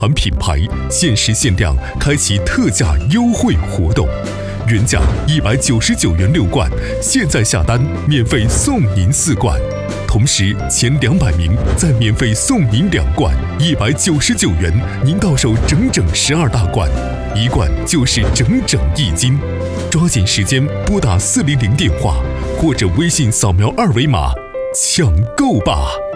款品牌限时限量开启特价优惠活动，原价199元6罐，现在下单免费送您4罐，同时前200名再免费送您2罐，199元您到手整整12大罐，1罐就是整整1斤。抓紧时间拨打400电话或者微信扫描2维码抢购吧。